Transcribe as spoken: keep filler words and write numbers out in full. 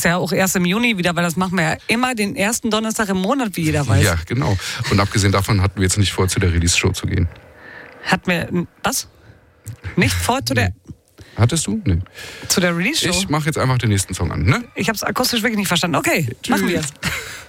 ist ja auch erst im Juni wieder, weil das machen wir ja immer den ersten Donnerstag im Monat, wie jeder weiß. Ja, genau. Und abgesehen davon hatten wir jetzt nicht vor, zu der Release-Show zu gehen. Hatten wir, was? Nicht vor zu der... Nee. Hattest du? Nee. Zu der Release-Show? Ich mache jetzt einfach den nächsten Song an, ne? Ich habe es akustisch wirklich nicht verstanden. Okay, Tschüss. machen wir.